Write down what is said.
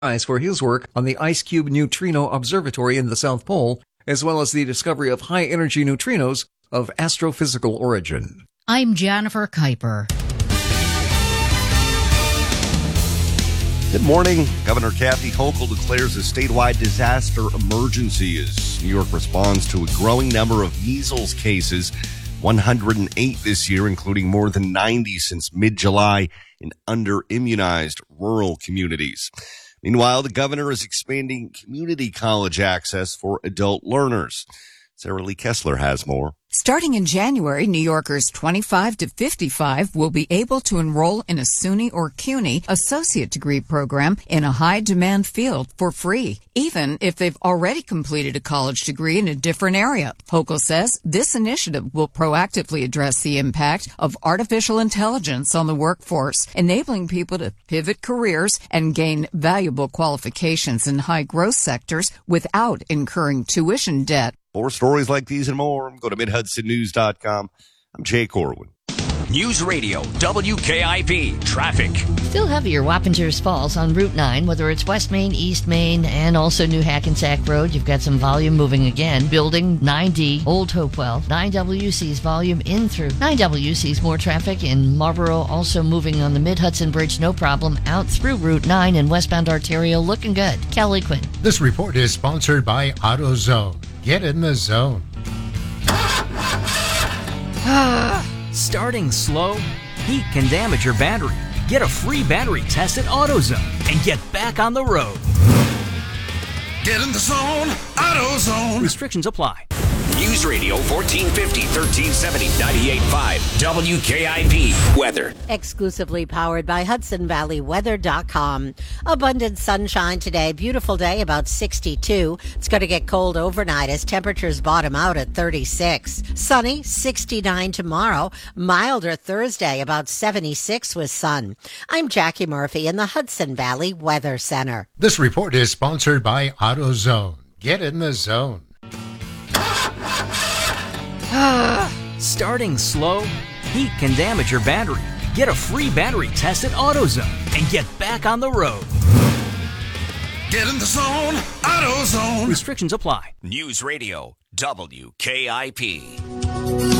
for his work on the IceCube Neutrino Observatory in the South Pole, as well as the discovery of high-energy neutrinos of astrophysical origin. I'm Jennifer Kuiper. Good morning. Governor Kathy Hochul declares a statewide disaster emergency as New York responds to a growing number of measles cases, 108 this year, including more than 90 since mid-July in under-immunized rural communities. Meanwhile, the governor is expanding community college access for adult learners. Sarah Lee Kessler has more. Starting in January, New Yorkers 25 to 55 will be able to enroll in a SUNY or CUNY associate degree program in a high-demand field for free, even if they've already completed a college degree in a different area. Hochul says this initiative will proactively address the impact of artificial intelligence on the workforce, enabling people to pivot careers and gain valuable qualifications in high-growth sectors without incurring tuition debt. For stories like these and more, go to MidHudsonNews.com. I'm Jay Corwin. News Radio, WKIP, traffic. Still heavier Wappingers Falls on Route 9, whether it's West Main, East Main, and also New Hackensack Road. You've got some volume moving again. Building 9D, Old Hopewell. 9WC's volume in through. 9WC's more traffic in Marlboro, also moving on the Mid-Hudson Bridge, no problem. Out through Route 9 and westbound Arterial, looking good. Kelly Quinn. This report is sponsored by AutoZone. Get in the zone. Starting slow? Heat can damage your battery. Get a free battery test at AutoZone and get back on the road. Get in the zone, AutoZone. Restrictions apply. News Radio 1450, 1370, 98.5, WKIP weather. Exclusively powered by HudsonValleyWeather.com. Abundant sunshine today. Beautiful day, about 62. It's going to get cold overnight as temperatures bottom out at 36. Sunny, 69 tomorrow. Milder Thursday, about 76 with sun. I'm Jackie Murphy in the Hudson Valley Weather Center. This report is sponsored by AutoZone. Get in the zone. Starting slow? Heat can damage your battery. Get a free battery test at AutoZone and get back on the road. Get in the zone, AutoZone. Restrictions apply. News Radio, WKIP.